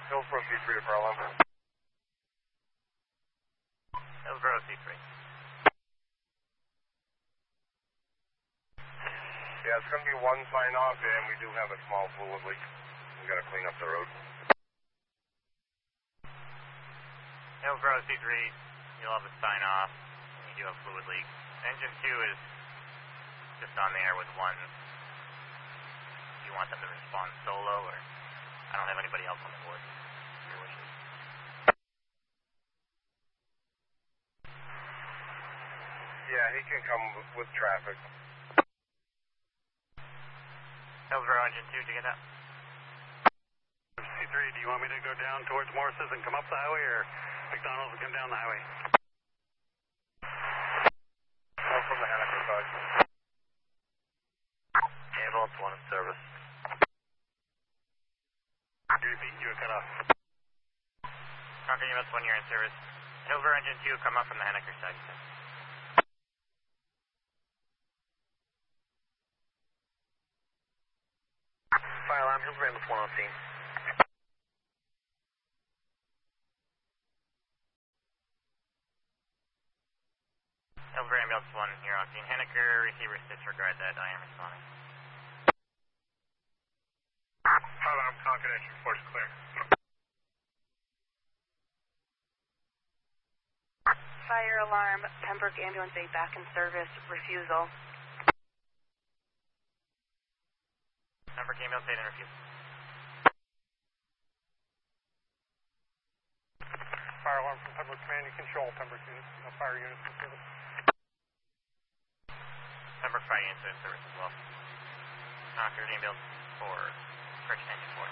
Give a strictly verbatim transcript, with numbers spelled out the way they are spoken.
Hillsborough C three to Pearl. Hillsborough C three. Yeah, it's going to be one sign off, and we do have a small fluid leak. We got to clean up the road. Hillsborough C three, you'll have a sign off, and you do have fluid leak. Engine two is just on the air with one. Do you want them to respond solo, or I don't have anybody else on the board? Your wishes. Yeah, he can come with, with traffic. Hillsborough engine two, did you get that? C three, do you want me to go down towards Morris's and come up the highway, or McDonald's and come down the highway? Or from the Henniker side. Ambulance one in service. Repeat, you were cut off. Concord Ambulance one, you're in service. Hillsborough engine two, come up from the Henniker side. Fire alarm, Hillsborough Ambulance one on scene. Hillsborough Ambulance one, you're on scene. Henniker, receivers disregard that, I am responding. Fire alarm, Concord entry, force clear. Fire alarm, Pembroke Ambulance eight back in service, refusal. Pembroke Ambulance eight in refusal. Fire alarm from Pembroke Command and Control, Pembroke units, no fire units in service. Pembroke fire units in service as well. Concord Ambulance four, correction engine four.